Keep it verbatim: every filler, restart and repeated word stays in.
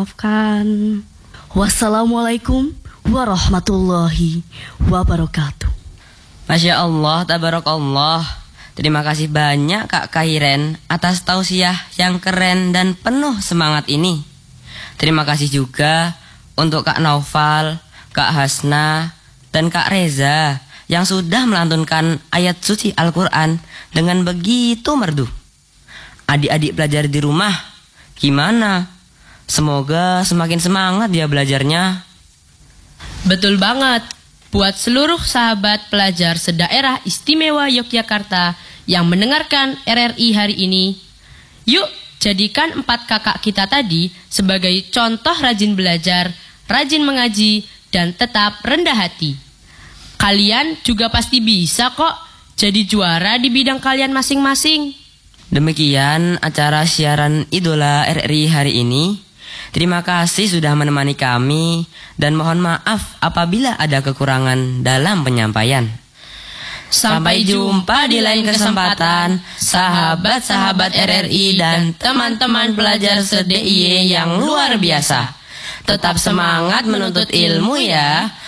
maafkan. Wassalamualaikum warahmatullahi wabarakatuh. Masya Allah, tabarakallah. Terima kasih banyak Kak Kairen atas tausiah yang keren dan penuh semangat ini. Terima kasih juga untuk Kak Naufal, Kak Hasna, dan Kak Reza yang sudah melantunkan ayat suci Al-Quran dengan begitu merdu. Adik-adik belajar di rumah, gimana? Semoga semakin semangat ya belajarnya. Betul banget. Buat seluruh sahabat pelajar sedaerah istimewa Yogyakarta yang mendengarkan R R I hari ini, yuk jadikan empat kakak kita tadi sebagai contoh rajin belajar, rajin mengaji, dan tetap rendah hati. Kalian juga pasti bisa kok jadi juara di bidang kalian masing-masing. Demikian acara siaran Idola R R I hari ini. Terima kasih sudah menemani kami dan mohon maaf apabila ada kekurangan dalam penyampaian. Sampai jumpa di lain kesempatan, sahabat-sahabat R R I dan teman-teman pelajar se-D I Y yang luar biasa. Tetap semangat menuntut ilmu ya.